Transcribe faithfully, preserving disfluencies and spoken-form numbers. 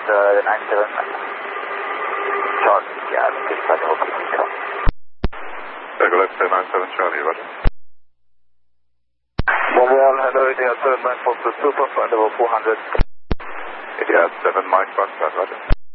uh, nine seven. Charlie, yeah, this is Liverpool control. Eagle F nine seven Charlie, Roger. Mobile, hello, India seven nine four two two, Liverpool one hundred. India seven Mike Foxtrot, Roger.